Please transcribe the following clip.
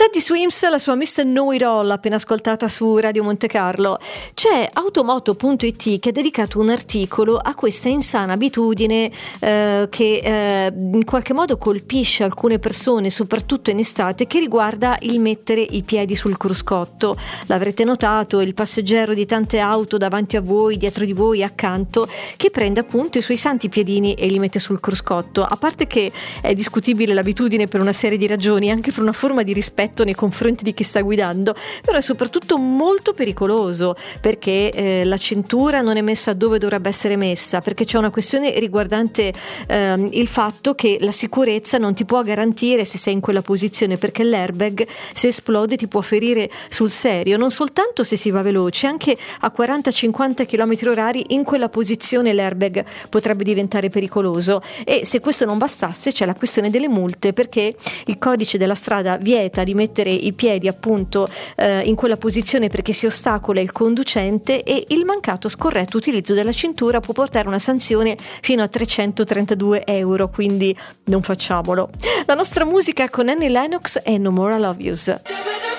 Teddy Swims, la sua Mr. Know It All, appena ascoltata su Radio Monte Carlo. C'è Automoto.it che ha dedicato un articolo a questa insana abitudine che in qualche modo colpisce alcune persone, soprattutto in estate, che riguarda il mettere i piedi sul cruscotto. L'avrete notato, il passeggero di tante auto davanti a voi, dietro di voi, accanto, che prende appunto i suoi santi piedini e li mette sul cruscotto. A parte che è discutibile l'abitudine per una serie di ragioni, anche per una forma di rispetto nei confronti di chi sta guidando, però è soprattutto molto pericoloso perché la cintura non è messa dove dovrebbe essere messa, perché c'è una questione riguardante il fatto che la sicurezza non ti può garantire se sei in quella posizione, perché l'airbag, se esplode, ti può ferire sul serio, non soltanto se si va veloce, anche a 40-50 km/h in quella posizione l'airbag potrebbe diventare pericoloso. E se questo non bastasse, c'è la questione delle multe, perché il codice della strada vieta di mettere i piedi appunto in quella posizione perché si ostacola il conducente, e il mancato scorretto utilizzo della cintura può portare una sanzione fino a 332 euro, quindi non facciamolo. La nostra musica con Annie Lennox e No More I Love Yous.